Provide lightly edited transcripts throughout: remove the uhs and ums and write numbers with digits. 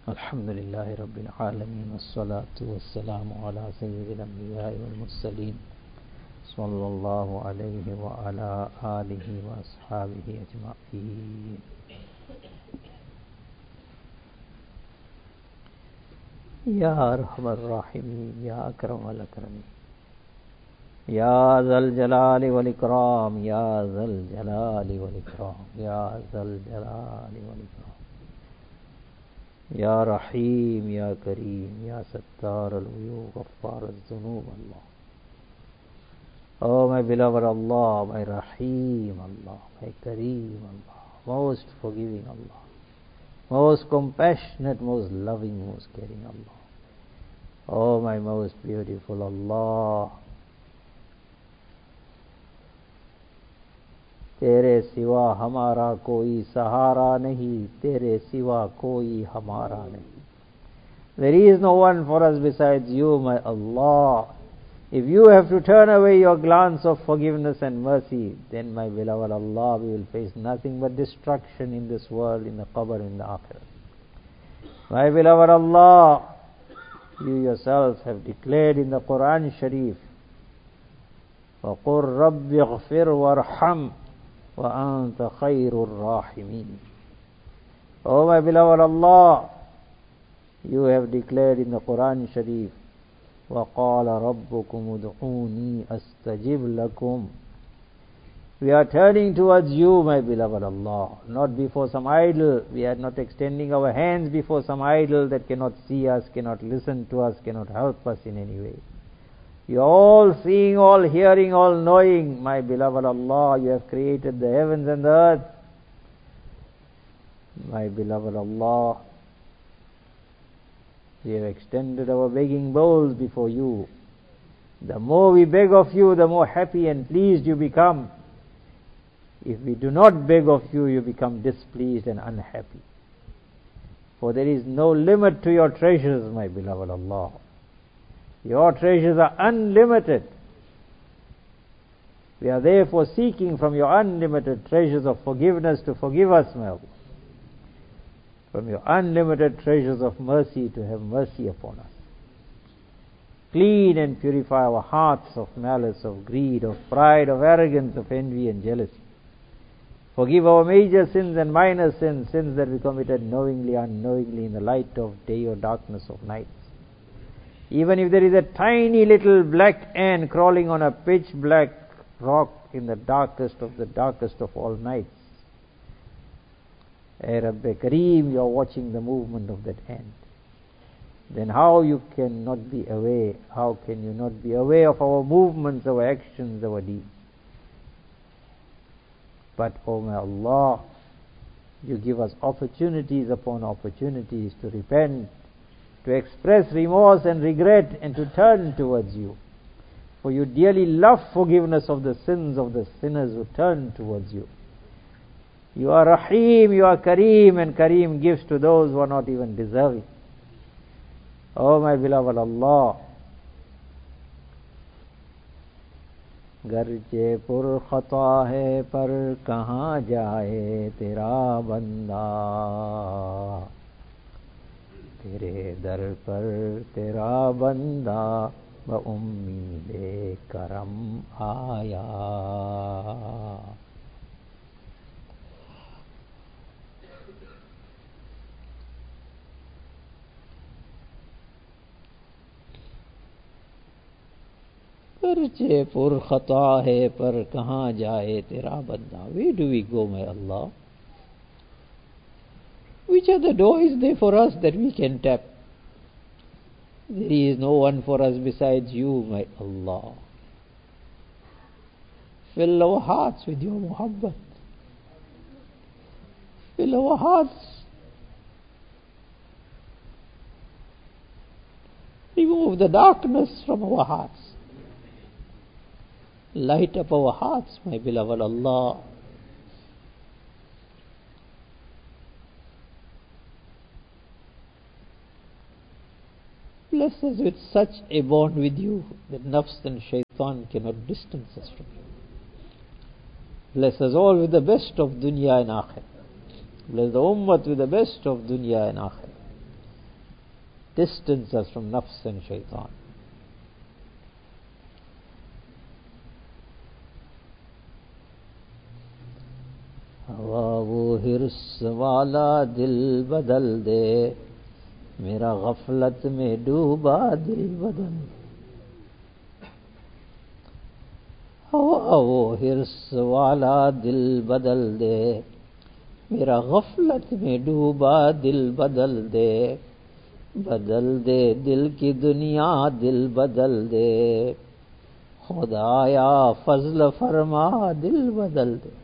الحمد لله رب العالمين والصلاة والسلام على سيد الأنبياء والمرسلين صلى الله عليه وعلى آله وأصحابه أجمعين. يا أرحم الراحمين يا أكرم الأكرمين يا ذا الجلال والإكرام يا ذا الجلال والإكرام يا ذا الجلال والإكرام يا رحيم يا كريم يا ستار العيوب غفار الذنوب Allah. Oh my beloved Allah, my Rahim Allah, my Kareem Allah, most forgiving Allah, most compassionate, most loving, most caring Allah. Oh my most beautiful Allah, तेरे सिवा हमारा कोई सहारा नहीं, तेरे सिवा कोई हमारा नहीं. There is no one for us besides you, my Allah. If you have to turn away your glance of forgiveness and mercy, then my beloved Allah, we will face nothing but destruction in this world, in the qabr, in the akhirah. My beloved Allah, you yourself have declared in the Quran Sharif, وَقُلْ رَبِّ اغْفِرْ وَارْحَمْ وَأَنْتَ خَيْرُ الرَّاحِمِينَ. Oh my beloved Allah, you have declared in the Quran Sharif, وَقَالَ رَبُّكُمُ ادْعُونِي أَسْتَجِبْ لَكُمْ. We are turning towards you, my beloved Allah, not before some idol. We are not extending our hands before some idol that cannot see us, cannot listen to us, cannot help us in any way. You are all seeing, all hearing, all knowing, my beloved Allah. You have created the heavens and the earth. My beloved Allah, we have extended our begging bowls before you. The more we beg of you, the more happy and pleased you become. If we do not beg of you, you become displeased and unhappy. For there is no limit to your treasures, my beloved Allah. Your treasures are unlimited. We are therefore seeking from your unlimited treasures of forgiveness to forgive us, my Allah. From your unlimited treasures of mercy to have mercy upon us. Clean and purify our hearts of malice, of greed, of pride, of arrogance, of envy and jealousy. Forgive our major sins and minor sins, sins that we committed knowingly, unknowingly, in the light of day or darkness of night. Even if there is a tiny little black ant crawling on a pitch black rock in the darkest of all nights. Hey Rabbi Kareem, you are watching the movement of that ant. Then how you cannot be aware? How can you not be aware of our movements, our actions, our deeds? But, oh my Allah, you give us opportunities upon opportunities to repent, to express remorse and regret, and to turn towards you. For you dearly love forgiveness of the sins of the sinners who turn towards you. You are Rahim, you are Kareem, and Kareem gives to those who are not even deserving. Oh my beloved Allah, गर्चे पुर खता है पर कहाँ जाए तेरा बंदा, तेरे दर पर तेरा बंदा बउम्मीदे करम आया. गर्चे पुर खता है पर कहाँ जाए तेरा बंदा. Where do we go, my Allah? Which other door is there for us that we can tap? There is no one for us besides you, my Allah. Fill our hearts with your muhabbat. Fill our hearts. Remove the darkness from our hearts. Light up our hearts, my beloved Allah. Bless us with such a bond with you that nafs and shaitan cannot distance us from you. Bless us all with the best of dunya and akhirah. Bless the ummah with the best of dunya and akhirah. Distance us from nafs and shaitan. हवा वो हिर्स वाला दिल बदल दे, मेरा गफलत में डूबा दिल बदल दे। हवा वो हिर्स वाला दिल बदल दे, मेरा गफलत में डूबा दिल बदल दे। बदल दे दिल की दुनिया, दिल बदल दे, खुदाया फजल फरमा दिल बदल दे।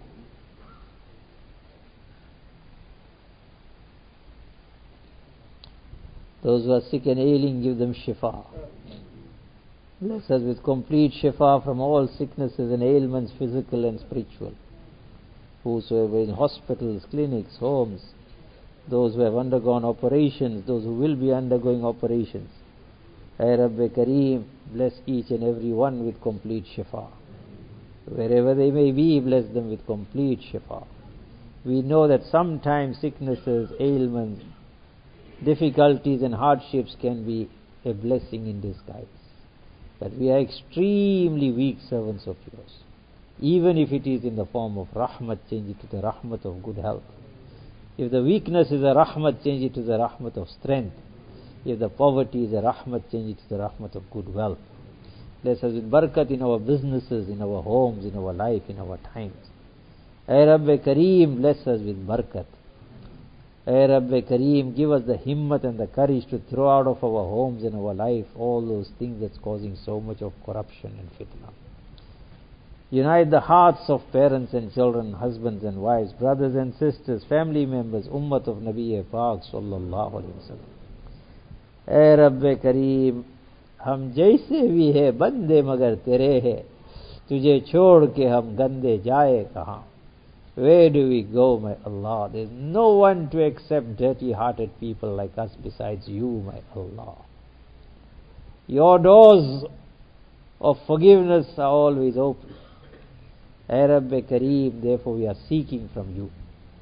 Those who are sick and ailing, give them shifa. Bless us with complete shifa from all sicknesses and ailments, physical and spiritual. Whosoever in hospitals, clinics, homes, those who have undergone operations, those who will be undergoing operations. Ay Rabbi Kareem, bless each and every one with complete shifa. Wherever they may be, bless them with complete shifa. We know that sometimes sicknesses, ailments, difficulties and hardships can be a blessing in disguise. But we are extremely weak servants of yours. Even if it is in the form of rahmat, change it to the rahmat of good health. If the weakness is a rahmat, change it to the rahmat of strength. If the poverty is a rahmat, change it to the rahmat of good wealth. Bless us with barakat in our businesses, in our homes, in our life, in our times. Ay Rabbi Kareem, bless us with barakat. Ay Rabbi Kareem, give us the himmat and the courage to throw out of our homes and our life all those things that's causing so much of corruption and fitna. Unite the hearts of parents and children, husbands and wives, brothers and sisters, family members, ummat of Nabi Pak sallallahu alaihi wasallam. Ay Rabbi Kareem, हम जैसे भी है बंदे मगर तेरे है, तुझे छोड़ के हम गंदे जाए कहाँ. Where do we go, my Allah? There is no one to accept dirty-hearted people like us besides you, my Allah. Your doors of forgiveness are always open. Ay Rabbi Kareem, therefore we are seeking from you.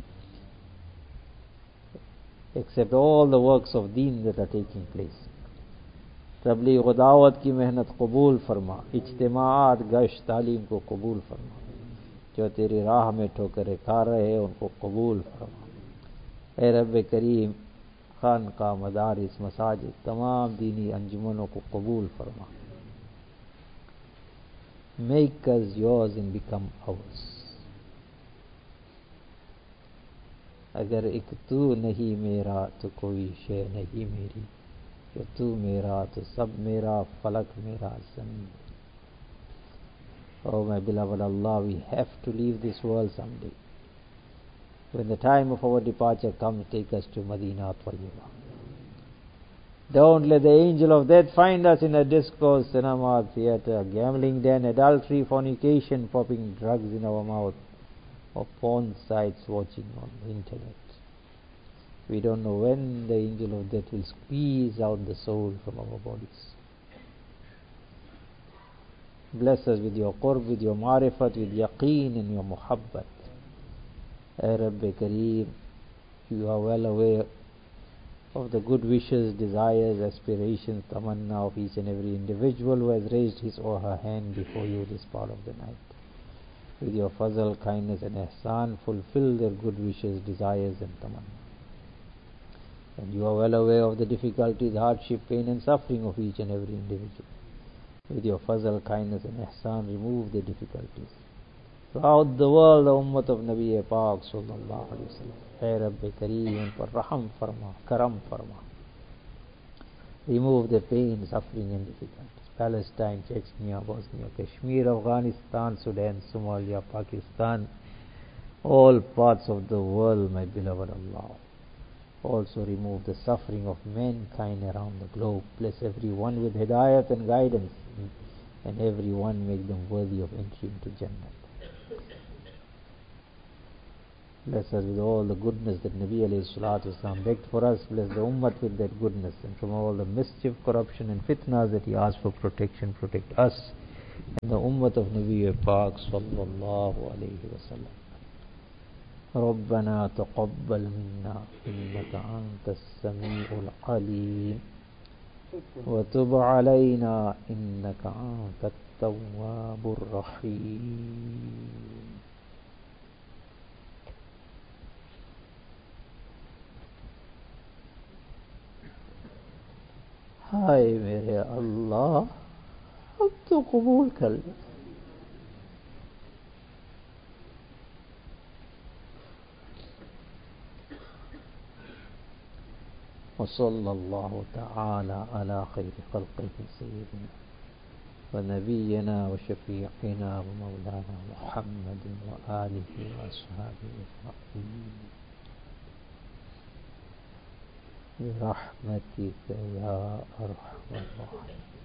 Accept all the works of deen that are taking place. तबलीग व दावत की मेहनत कबूल फरमा, इज्तिमाआत गश्त तालीम को कबूल फरमा, जो तेरी राह में ठोकरें खा रहे हैं उनको कबूल फरमा। ए रब्बे करीम, खानका, मदारिस, मसाजिद, तमाम दीनी अंजुमनों को कबूल फरमा। Make us yours and become ours. अगर एक तू नहीं मेरा तो कोई शे नहीं मेरी, जो तू मेरा तो सब मेरा, फलक मेरा, ज़मीन। Oh my beloved Allah, we have to leave this world someday. When the time of our departure comes, take us to Madinah Tayyibah. Don't let the angel of death find us in a disco, cinema, theater, gambling den, adultery, fornication, popping drugs in our mouth, or porn sites watching on the internet. We don't know when the angel of death will squeeze out the soul from our bodies. Bless us with your qurb, with your marifat, with yaqeen and your muhabbat. Ay Rabbi Kareem, you are well aware of the good wishes, desires, aspirations, tamanna of each and every individual who has raised his or her hand before you this part of the night. With your fazl, kindness and ihsan, fulfill their good wishes, desires and tamanna. And you are well aware of the difficulties, hardship, pain and suffering of each and every individual. With your fazl, kindness and ihsan, remove the difficulties. Throughout the world, the ummah of Nabi Pak sallallahu alaihi wasallam. Ay Rabbi Kareem, par raham farma, karam farma. Remove the pain, suffering and difficulties. Palestine, Chechnya, Bosnia, Kashmir, Afghanistan, Sudan, Somalia, Pakistan, all parts of the world, my beloved Allah. Also remove the suffering of mankind around the globe. Bless everyone with hidayat and guidance, and everyone make them worthy of entry into Jannah. Bless us with all the goodness that Nabi alayhi salatu wasalam begged for us. Bless the ummah with that goodness, and from all the mischief, corruption and fitnas that he asked for protection, protect us and the ummah of Nabi Pak sallallahu alayhi wasallam. ربنا تقبل منا إنك أنت السميع العليم वतुब अलैना इन्नका अंतत तव्वाबुर रहीम। हाय मेरे अल्लाह, अब तो कबूल कर ले। वसल्लल्लाहु तआला अला खैरि खल्क़िही सय्यिदिना व नबिय्यिना व शफ़ीअना व मौलाना मुहम्मदिन व आलिहि व अस्हाबिहि अजमईन बिरहमतिका या अरहमर राहिमीन।